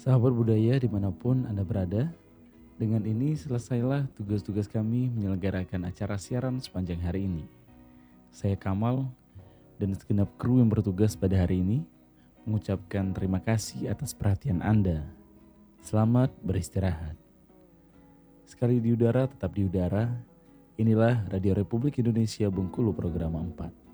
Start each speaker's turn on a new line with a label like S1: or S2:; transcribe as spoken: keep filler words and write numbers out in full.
S1: Sahabat budaya dimanapun Anda berada, dengan ini selesailah tugas-tugas kami menyelenggarakan acara siaran sepanjang hari ini. Saya Kamal dan segenap kru yang bertugas pada hari ini mengucapkan terima kasih atas perhatian Anda. Selamat beristirahat. Sekali di udara tetap di udara, inilah Radio Republik Indonesia Bengkulu Program empat.